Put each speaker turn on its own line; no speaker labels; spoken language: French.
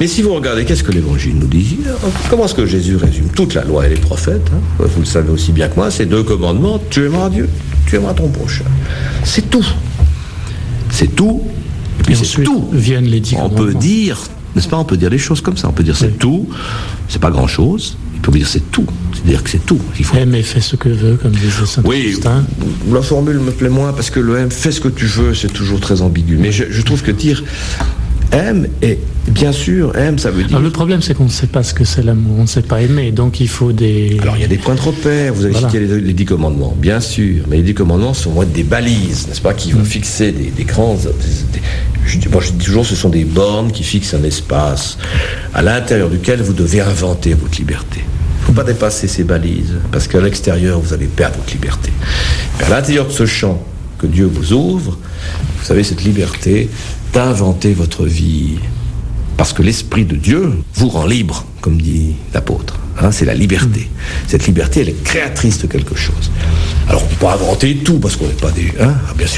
Mais si vous regardez, qu'est-ce que l'Évangile nous dit? Comment est-ce que Jésus résume toute la loi et les prophètes, hein? Vous le savez aussi bien que moi, c'est 2 commandements. Tu aimeras Dieu, tu aimeras ton prochain. C'est tout. C'est tout. Et puis c'est tout.
Viennent les 10 commandements.
On peut dire, n'est-ce pas, on peut dire des choses comme ça. On peut dire c'est tout, c'est pas grand-chose. Il peut dire c'est tout. C'est-à-dire que c'est tout. Il faut...
Aime et fais ce que veut, comme disait Saint Augustin.
La formule me plaît moins parce que le aime, fais ce que tu veux, c'est toujours très ambigu. Mais je trouve que dire aime, et bien sûr, aime, ça veut dire...
Alors, le problème, c'est qu'on ne sait pas ce que c'est l'amour, on ne sait pas aimer, donc il faut des...
Alors, il y a des points de repère, vous avez cité les 10 commandements, bien sûr, mais les 10 commandements vont être des balises, n'est-ce pas, qui vont fixer des grands... je dis toujours, ce sont des bornes qui fixent un espace à l'intérieur duquel vous devez inventer votre liberté. Il ne faut pas dépasser ces balises, parce qu'à l'extérieur, vous allez perdre votre liberté. Mais à l'intérieur de ce champ que Dieu vous ouvre, vous savez, cette liberté d'inventer votre vie. Parce que l'Esprit de Dieu vous rend libre, comme dit l'apôtre. Hein, c'est la liberté. Cette liberté, elle est créatrice de quelque chose. Alors, on peut pas inventer tout, parce qu'on n'est pas des... Hein, bien sûr.